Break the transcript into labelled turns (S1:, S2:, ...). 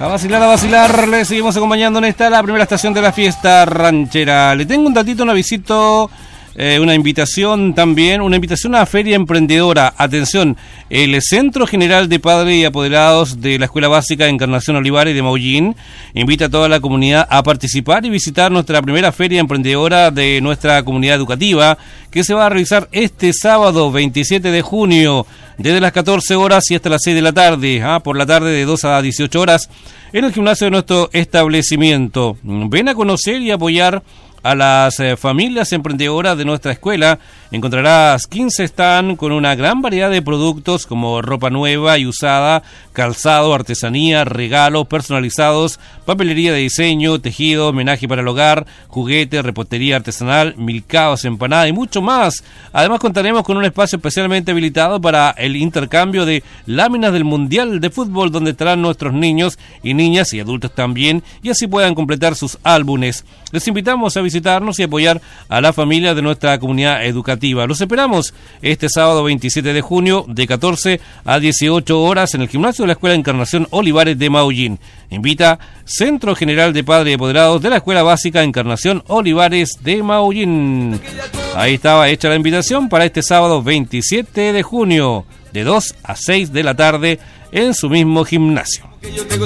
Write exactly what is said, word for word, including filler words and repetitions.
S1: A vacilar, a vacilar, le seguimos acompañando en esta, la primera estación de la fiesta ranchera. Le tengo un datito, un avisito, eh, una invitación también, una invitación a la Feria Emprendedora. Atención, el Centro General de Padres y Apoderados de la Escuela Básica Encarnación Olivares de Maullín invita a toda la comunidad a participar y visitar nuestra primera Feria Emprendedora de nuestra comunidad educativa, que se va a realizar este sábado veintisiete de junio, desde las catorce horas y hasta las seis de la tarde, ¿ah? por la tarde de dos a dieciocho horas, en el gimnasio de nuestro establecimiento. Ven a conocer y apoyar a las eh, familias emprendedoras de nuestra escuela. Encontrarás quince stands con una gran variedad de productos como ropa nueva y usada, calzado, artesanía, regalos personalizados, papelería de diseño, tejido, homenaje para el hogar, juguetes, repostería artesanal, milcaos, empanadas y mucho más. Además contaremos con un espacio especialmente habilitado para el intercambio de láminas del Mundial de Fútbol, donde estarán nuestros niños y niñas y adultos también, y así puedan completar sus álbumes. Les invitamos a visitarnos y apoyar a la familia de nuestra comunidad educativa. Los esperamos este sábado veintisiete de junio de catorce a dieciocho horas en el gimnasio de la Escuela Encarnación Olivares de Maullín. Invita Centro General de Padres y Apoderados de la Escuela Básica Encarnación Olivares de Maullín. Ahí estaba hecha la invitación para este sábado veintisiete de junio de dos a seis de la tarde en su mismo gimnasio.